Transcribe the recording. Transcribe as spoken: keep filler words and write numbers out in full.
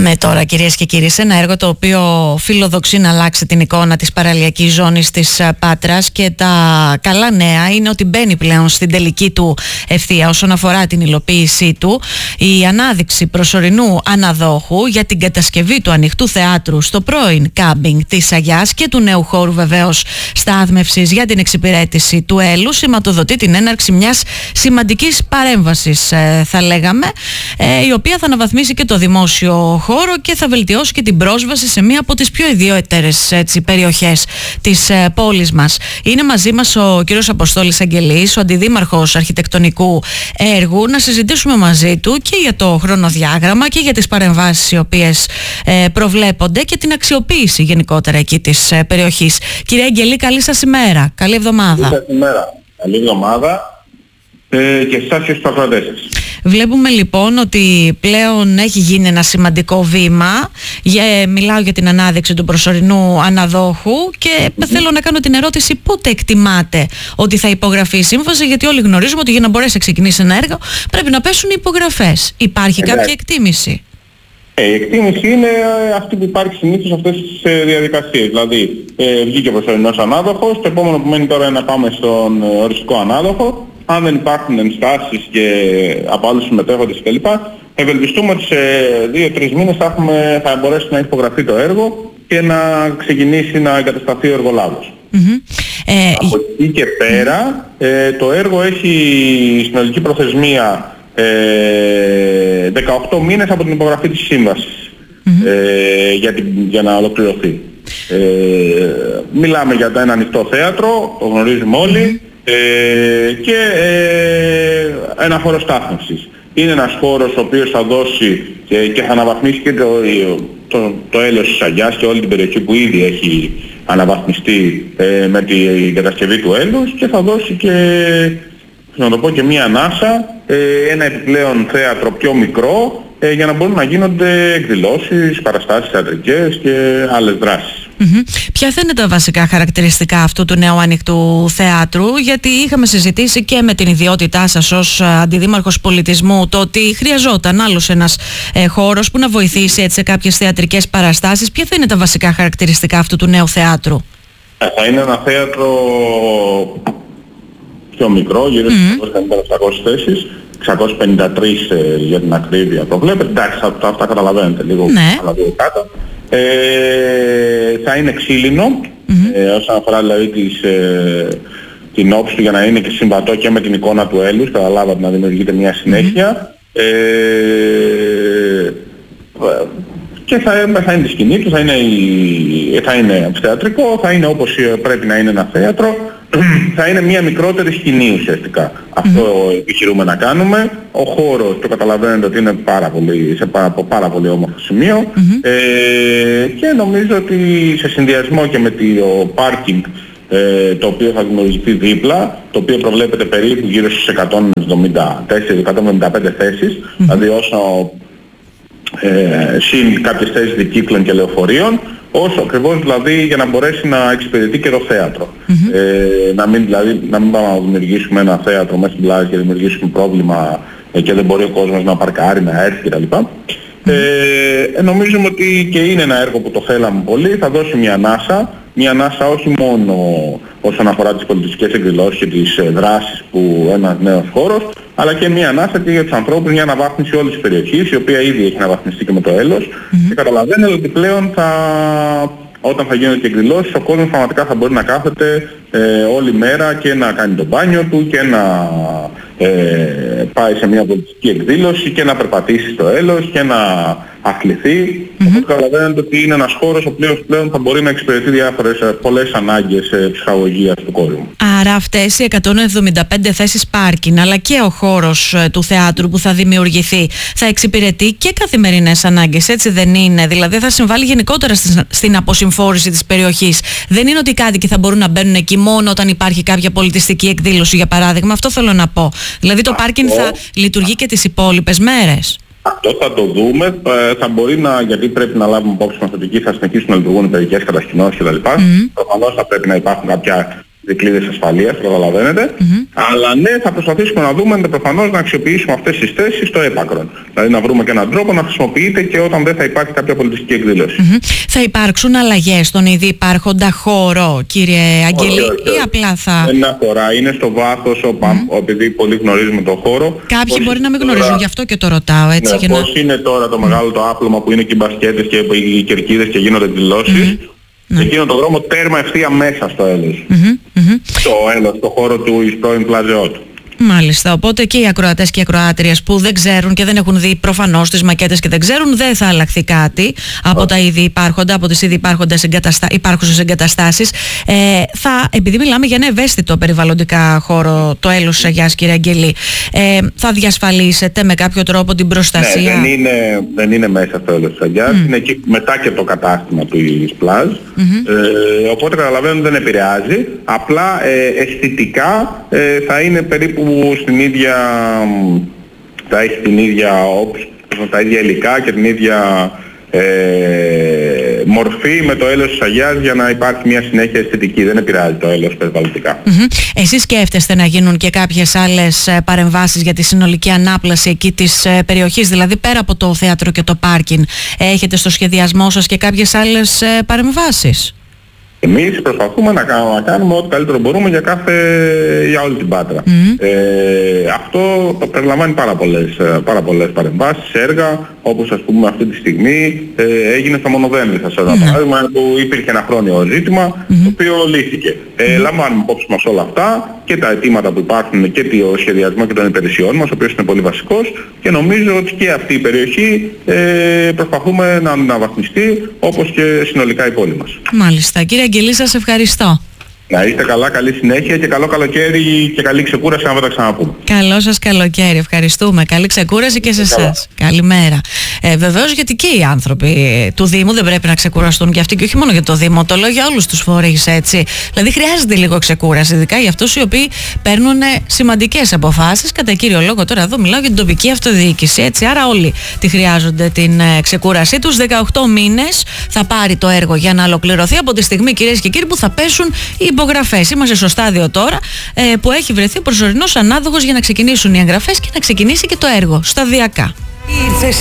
Πάμε τώρα, κυρίες και κύριοι, σε ένα έργο το οποίο φιλοδοξεί να αλλάξει την εικόνα της παραλιακής ζώνης της Πάτρας, και τα καλά νέα είναι ότι μπαίνει πλέον στην τελική του ευθεία όσον αφορά την υλοποίησή του η ανάδειξη προσωρινού αναδόχου για την κατασκευή του ανοιχτού θεάτρου στο πρώην κάμπινγκ της Αγιάς και του νέου χώρου βεβαίως στάθμευσης για την εξυπηρέτηση του Έλου. Σηματοδοτεί την έναρξη μιας σημαντικής παρέμβασης, θα λέγαμε, η οποία θα αναβαθμίσει και το δημόσιο χώρο και θα βελτιώσει και την πρόσβαση σε μία από τις πιο ιδιαίτερες έτσι, περιοχές της ε, πόλης μας. Είναι μαζί μας ο κύριος Αποστόλης Αγγελής, ο αντιδήμαρχος αρχιτεκτονικού έργου, να συζητήσουμε μαζί του και για το χρονοδιάγραμμα και για τις παρεμβάσεις οι οποίες ε, προβλέπονται και την αξιοποίηση γενικότερα εκεί της ε, περιοχής. Κύριε Αγγελή, καλή σας ημέρα. Καλή εβδομάδα. Καλή σας ημέρα. Καλή εβδομάδα ε, και εσάς και στους ακροατές σας. Βλέπουμε λοιπόν ότι πλέον έχει γίνει ένα σημαντικό βήμα. Για, μιλάω για την ανάδειξη του προσωρινού αναδόχου και mm-hmm. θέλω να κάνω την ερώτηση πότε εκτιμάτε ότι θα υπογραφεί η σύμβαση, γιατί όλοι γνωρίζουμε ότι για να μπορέσει να ξεκινήσει ένα έργο πρέπει να πέσουν οι υπογραφές. Υπάρχει yeah. κάποια εκτίμηση? Ε, η εκτίμηση είναι αυτή που υπάρχει συνήθως σε αυτές τις ε, διαδικασίες. Δηλαδή ε, βγήκε ο προσωρινός ανάδοχος, το επόμενο που μένει τώρα είναι να πάμε στον ε, οριστικό ανάδοχο. Αν δεν υπάρχουν ενστάσεις και από άλλους συμμετέχοντες κλπ, ευελπιστούμε ότι σε δύο τρεις μήνες θα, έχουμε, θα μπορέσει να υπογραφεί το έργο και να ξεκινήσει να εγκατασταθεί ο εργολάβος. Mm-hmm. Ε, από εκεί και πέρα ε, το έργο έχει συνολική προθεσμία ε, δεκαοκτώ μήνες από την υπογραφή της σύμβασης mm-hmm. ε, για, την, για να ολοκληρωθεί. Ε, μιλάμε για ένα ανοιχτό θέατρο, το γνωρίζουμε όλοι. Mm-hmm. Ε, και ε, ένα χώρο στάθμευσης. Είναι ένας χώρος ο οποίος θα δώσει και, και θα αναβαθμίσει και το, το, το έλεος της Αγιάς και όλη την περιοχή που ήδη έχει αναβαθμιστεί ε, με την κατασκευή του έλους, και θα δώσει και, να το πω, και μία ανάσα, ε, ένα επιπλέον θέατρο πιο μικρό, ε, για να μπορούν να γίνονται εκδηλώσεις, παραστάσεις θεατρικές και άλλες δράσεις. Mm-hmm. Ποια θα είναι τα βασικά χαρακτηριστικά αυτού του νέου ανοιχτού θεάτρου, γιατί είχαμε συζητήσει και με την ιδιότητά σας ως αντιδήμαρχος πολιτισμού το ότι χρειαζόταν άλλος ένας ε, χώρος που να βοηθήσει έτσι, σε κάποιες θεατρικές παραστάσεις. Ποια θα είναι τα βασικά χαρακτηριστικά αυτού του νέου θεάτρου? Ε, θα είναι ένα θέατρο πιο μικρό, γύρω στις εξακόσιες θέσεις, εξακόσιες πενήντα τρεις ε, για την ακρίβεια προβλέπετε. Εντάξει, αυτά, αυτά καταλαβαίνετε λίγο, ναι. κάτω. Ε, θα είναι ξύλινο, mm-hmm. ε, όσον αφορά δηλαδή τις, ε, την όψη του, για να είναι και συμβατό και με την εικόνα του έλους, καταλάβατε, να δημιουργείται μια συνέχεια. Mm-hmm. Ε, και θα, θα είναι τη σκηνή του, θα είναι, θα είναι θεατρικό, θα είναι όπως πρέπει να είναι ένα θέατρο, θα είναι μια μικρότερη σκηνή ουσιαστικά. Mm-hmm. Αυτό επιχειρούμε να κάνουμε. Ο χώρος, το καταλαβαίνετε ότι είναι πάρα πολύ, σε πάρα, πάρα πολύ όμορφο σημείο, mm-hmm. ε, και νομίζω ότι σε συνδυασμό και με το πάρκινγκ ε, το οποίο θα δημιουργηθεί δίπλα, το οποίο προβλέπεται περίπου γύρω στις εκατόν εβδομήντα τέσσερις με εκατόν εβδομήντα πέντε θέσεις, mm-hmm. δηλαδή όσο ε, συν κάποιες θέσεις δικύκλων και λεωφορείων, όσο ακριβώς δηλαδή για να μπορέσει να εξυπηρετεί και το θέατρο. Mm-hmm. Ε, να μην δηλαδή, να μην πάμε να δημιουργήσουμε ένα θέατρο μέσα στην πλάζα και να δημιουργήσουμε πρόβλημα ε, και δεν μπορεί ο κόσμος να παρκάρει, να έρθει κτλ. Mm-hmm. Ε, νομίζουμε ότι και είναι ένα έργο που το θέλαμε πολύ, θα δώσει μια ανάσα, μια ανάσα όχι μόνο όσον αφορά τις πολιτιστικές εκδηλώσεις και τις ε, δράσεις που ένας νέος χώρος, αλλά και μια ανάσα και για τους ανθρώπους, μια αναβάθμιση όλης της περιοχής, η οποία ήδη έχει αναβαθμιστεί και με το έλος. Mm-hmm. Και καταλαβαίνετε ότι πλέον θα, όταν θα γίνονται και εκδηλώσεις, ο κόσμος πραγματικά θα μπορεί να κάθεται ε, όλη μέρα και να κάνει το μπάνιο του και να ε, πάει σε μια πολιτική εκδήλωση και να περπατήσει στο έλος και να αθληθεί. Mm-hmm. Οπότε καταλαβαίνετε ότι είναι ένας χώρος ο οποίος πλέον θα μπορεί να εξυπηρετεί διάφορες πολλές ανάγκες ε, ψυχαγωγίας του κόσμου. Άρα αυτές οι εκατόν εβδομήντα πέντε θέσεις πάρκιν, αλλά και ο χώρος ε, του θεάτρου που θα δημιουργηθεί, θα εξυπηρετεί και καθημερινές ανάγκες, έτσι δεν είναι? Δηλαδή θα συμβάλλει γενικότερα στην, στην αποσυμφόρηση της περιοχής. Δεν είναι ότι οι κάτοικοι θα μπορούν να μπαίνουν εκεί μόνο όταν υπάρχει κάποια πολιτιστική εκδήλωση, για παράδειγμα. Αυτό θέλω να πω. Δηλαδή το πάρκιν θα λειτουργεί και τις υπόλοιπες μέρες. Αυτό θα το δούμε, ε, θα μπορεί να, γιατί πρέπει να λάβουμε υπόψη μας ότι εκεί θα συνεχίσουν να λειτουργούν οι παιδικές κατασκηνώσεις κτλ. Mm-hmm. Προφανώς θα πρέπει να υπάρχουν κάποια δικλείδες ασφαλείας, καταλαβαίνετε. Mm-hmm. Αλλά ναι, θα προσπαθήσουμε να δούμε προφανώς να αξιοποιήσουμε αυτές τις θέσεις στο έπακρον. Δηλαδή να βρούμε και έναν τρόπο να χρησιμοποιείται και όταν δεν θα υπάρχει κάποια πολιτιστική εκδήλωση. Mm-hmm. Θα υπάρξουν αλλαγές στον ήδη υπάρχοντα χώρο, κύριε Αγγελή, ή απλά θα... Δεν αφορά, είναι στο βάθος, mm-hmm. επειδή πολύ γνωρίζουμε τον χώρο. Κάποιοι μπορεί να μην τώρα... γνωρίζουν, γι' αυτό και το ρωτάω. Έτσι, ναι, για πώς να... είναι τώρα το μεγάλο το άπλωμα που είναι και οι μπασκέτες και οι κερκίδες και γίνονται δηλώσεις. Mm-hmm. Ναι. Εκείνο το δρόμο τέρμα ευθεία μέσα στο έλεος. Mm-hmm, mm-hmm. Στο έλεος, στο χώρο του εις πρώην πλαζεό του. Μάλιστα, οπότε και οι ακροατές και οι ακροάτριες που δεν ξέρουν και δεν έχουν δει προφανώς τις μακέτες και δεν ξέρουν, δεν θα αλλάχθει κάτι από τα ήδη υπάρχοντα, από τις ήδη υπάρχοντες εγκαταστα... υπάρχουσες εγκαταστάσεις. Ε, θα, επειδή μιλάμε για ένα ευαίσθητο περιβαλλοντικά χώρο, το έλεος της Αγιάς, κύριε Αγγελή, ε, θα διασφαλίσετε με κάποιο τρόπο την προστασία? Ναι, δεν είναι, δεν είναι μέσα στο έλεος της Αγιάς, mm. είναι εκεί μετά και το κατάστημα του πλάζ. Mm-hmm. Ε, οπότε καταλαβαίνω δεν επηρεάζει, απλά ε, αισθητικά ε, θα είναι περίπου στην ίδια, θα έχει την ίδια, τα ίδια υλικά και την ίδια ε, μορφή με το έλεος της Αγιάς για να υπάρχει μια συνέχεια αισθητική. Δεν επηρεάζει το έλεος περιβαλλοντικά. Mm-hmm. Εσείς σκέφτεστε να γίνουν και κάποιες άλλες παρεμβάσεις για τη συνολική ανάπλαση εκεί της περιοχής, δηλαδή πέρα από το θέατρο και το πάρκινγκ, έχετε στο σχεδιασμό σας και κάποιες άλλες παρεμβάσεις? Εμείς προσπαθούμε να κάνουμε, να κάνουμε ό,τι καλύτερο μπορούμε για, κάθε, για όλη την Πάτρα. Mm-hmm. Ε, αυτό το περιλαμβάνει πάρα πολλές, πάρα πολλές παρεμβάσεις, έργα, όπως ας πούμε αυτή τη στιγμή ε, έγινε στα Μονοδέμβρη, θα σας mm-hmm. παράδειγμα, που υπήρχε ένα χρόνιο ζήτημα, mm-hmm. το οποίο λύθηκε. Ε, mm-hmm. Λαμβάνουμε υπόψη μας όλα αυτά και τα αιτήματα που υπάρχουν και το σχεδιασμό και των υπηρεσιών μας, ο οποίος είναι πολύ βασικός, και νομίζω ότι και αυτή η περιοχή ε, προσπαθούμε να αναβαθμιστεί, όπως και συνολικά η πόλη μας. Μάλιστα. Κύριε Αγγελή, σας ευχαριστώ. Να είστε καλά, καλή συνέχεια και καλό καλοκαίρι και καλή ξεκούραση αν δεν τα ξαναπούμε. Καλό σας καλοκαίρι, ευχαριστούμε. Καλή ξεκούραση και σε εσάς. Καλημέρα. Ε, βεβαίως, γιατί και οι άνθρωποι του Δήμου δεν πρέπει να ξεκουραστούν και αυτοί, και όχι μόνο για το Δήμο, το λέω για όλους τους φορείς, έτσι. Δηλαδή χρειάζεται λίγο ξεκούραση, ειδικά για αυτούς οι οποίοι παίρνουν σημαντικές αποφάσεις. Κατά κύριο λόγο, τώρα εδώ μιλάω για την τοπική αυτοδιοίκηση, έτσι. Άρα όλοι τη χρειάζονται την ε, ξεκούρασή τους. δεκαοκτώ μήνες θα πάρει το έργο για να ολοκληρωθεί από τη στιγμή, κυρίες και κύριοι, που θα πέσουν οι υπογραφές. Είμαστε στο στάδιο τώρα ε, που έχει βρεθεί ο προσωρινός ανάδοχος για να ξεκινήσουν οι εγγραφές και να ξεκινήσει και το έργο σταδιακά. Ήρθες